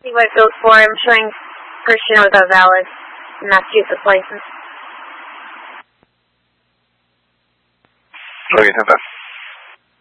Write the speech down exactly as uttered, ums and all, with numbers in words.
See what it goes for. I'm showing Christian with a valid Massachusetts license. Okay, ten five.